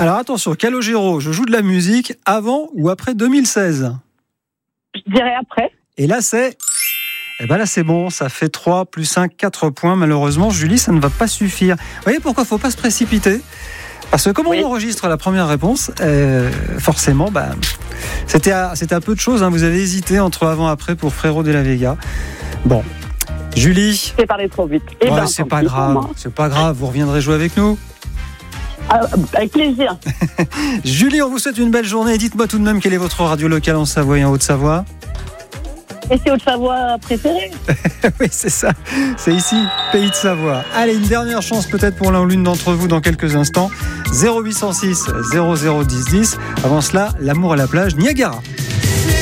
Alors attention, Calogero, je joue de la musique avant ou après 2016 ? Je dirais après. Et là, c'est bon, ça fait 3 plus 5, 4 points. Malheureusement, Julie, ça ne va pas suffire. Vous voyez pourquoi il ne faut pas se précipiter ? Parce que comme on enregistre la première réponse, forcément, c'était à peu de choses. Vous avez hésité entre avant et après pour Frérot de la Vega. Bon, Julie. J'ai parlé trop vite. C'est pas grave. C'est pas grave. Vous reviendrez jouer avec nous. Avec plaisir. Julie, on vous souhaite une belle journée. Dites-moi tout de même quelle est votre radio locale en Savoie et en Haute-Savoie. Et c'est Haute-Savoie préférée. Oui, c'est ça. C'est ici, Pays de Savoie. Allez, une dernière chance peut-être pour l'un ou l'une d'entre vous dans quelques instants. 0806 00 10 10. Avant cela, l'amour à la plage, Niagara.